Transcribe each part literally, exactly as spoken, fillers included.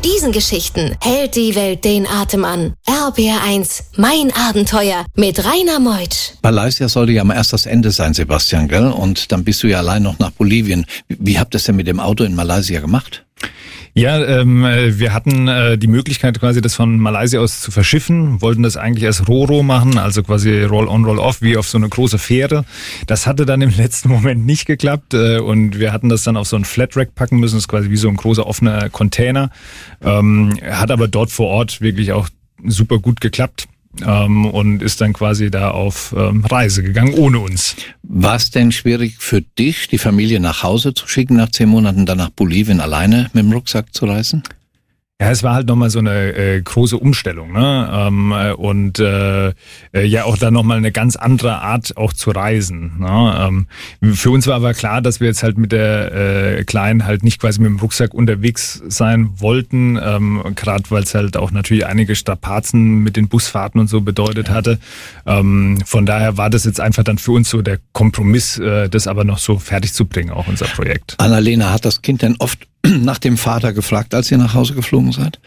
diesen Geschichten hält die Welt den Atem an. R B R eins, mein Abenteuer mit Rainer Meutsch. Malaysia sollte ja am erst das Ende sein, Sebastian, gell? Und dann bist du ja allein noch nach Bolivien. Wie habt ihr es denn mit dem Auto in Malaysia gemacht? Ja, ähm, wir hatten äh, die Möglichkeit quasi das von Malaysia aus zu verschiffen, wollten das eigentlich als Ro-Ro machen, also quasi Roll-on, Roll-off, wie auf so eine große Fähre. Das hatte dann im letzten Moment nicht geklappt äh, und wir hatten das dann auf so ein Flatrack packen müssen, das ist quasi wie so ein großer offener Container, ähm, hat aber dort vor Ort wirklich auch super gut geklappt. Ähm, und ist dann quasi da auf ähm, Reise gegangen, ohne uns. War es denn schwierig für dich, die Familie nach Hause zu schicken, nach zehn Monaten dann nach Bolivien alleine mit dem Rucksack zu reisen? Ja, es war halt nochmal so eine äh, große Umstellung, ne? Ähm, äh, und äh, äh, ja auch dann nochmal eine ganz andere Art auch zu reisen. Ne? Ähm, für uns war aber klar, dass wir jetzt halt mit der äh, Kleinen halt nicht quasi mit dem Rucksack unterwegs sein wollten, ähm, gerade weil es halt auch natürlich einige Strapazen mit den Busfahrten und so bedeutet hatte. Ähm, von daher war das jetzt einfach dann für uns so der Kompromiss, äh, das aber noch so fertig zu bringen, auch unser Projekt. Annalena, hat das Kind denn oft nach dem Vater gefragt, als ihr nach Hause geflogen seid?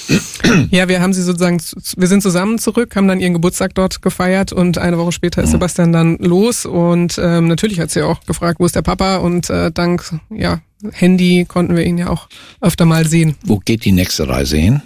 Ja, wir haben sie sozusagen, wir sind zusammen zurück, haben dann ihren Geburtstag dort gefeiert und eine Woche später ist Sebastian dann los und ähm, natürlich hat sie auch gefragt, wo ist der Papa und äh, dank ja Handy konnten wir ihn ja auch öfter mal sehen. Wo geht die nächste Reise hin?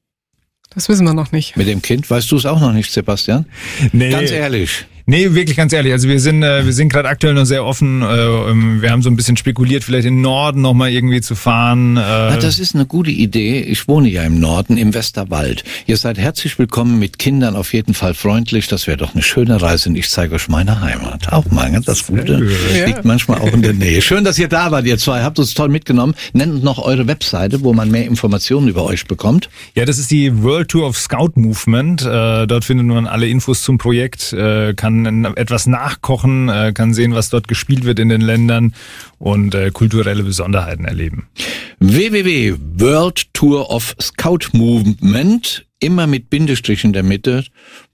Das wissen wir noch nicht. Mit dem Kind? Weißt du es auch noch nicht, Sebastian? Nee. Ganz ehrlich. Nee, wirklich ganz ehrlich. Also wir sind äh, wir sind gerade aktuell noch sehr offen. Äh, wir haben so ein bisschen spekuliert, vielleicht in den Norden noch mal irgendwie zu fahren. Äh. Ja, das ist eine gute Idee. Ich wohne ja im Norden, im Westerwald. Ihr seid herzlich willkommen mit Kindern, auf jeden Fall freundlich. Das wäre doch eine schöne Reise und ich zeige euch meine Heimat. Auch mal, das Gute Ja. liegt manchmal auch in der Nähe. Schön, dass ihr da wart, ihr zwei. Habt uns toll mitgenommen. Nennt uns noch eure Webseite, wo man mehr Informationen über euch bekommt. Ja, das ist die World Tour of Scout Movement. Äh, dort findet man alle Infos zum Projekt, äh, kann etwas nachkochen, äh, kann sehen, was dort gespielt wird in den Ländern und äh, kulturelle Besonderheiten erleben. w w w punkt world tour of scout movement, immer mit Bindestrich in der Mitte,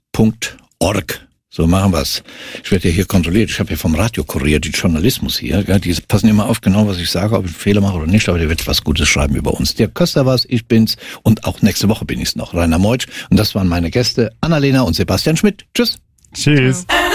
.org. So machen wir's. Ich werde ja hier kontrolliert. Ich habe hier vom Radiokurier die Journalismus hier. Gell? Die passen immer auf genau, was ich sage, ob ich einen Fehler mache oder nicht. Aber der wird was Gutes schreiben über uns. Der Köster war's, ich bin's. Und auch nächste Woche bin ich's noch. Rainer Meutsch. Und das waren meine Gäste, Annalena und Sebastian Schmidt. Tschüss. Tschüss. Ja.